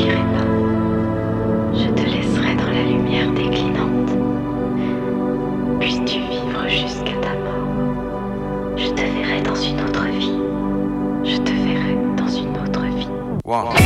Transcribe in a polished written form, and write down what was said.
t'oublierai pas. Je te laisserai dans la lumière déclinante. Puisses-tu vivre jusqu'à ta mort. Je te verrai dans une autre vie. Je te verrai dans une autre vie. Wow.